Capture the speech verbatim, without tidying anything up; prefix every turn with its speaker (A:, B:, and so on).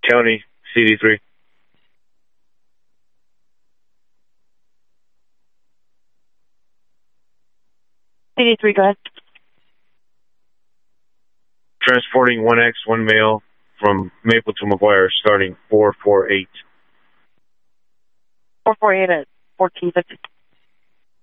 A: County, C D three.
B: C D three, go ahead.
A: Transporting one X, one male from Maple to McGuire, starting four four eight.
B: four four eight at fourteen fifty.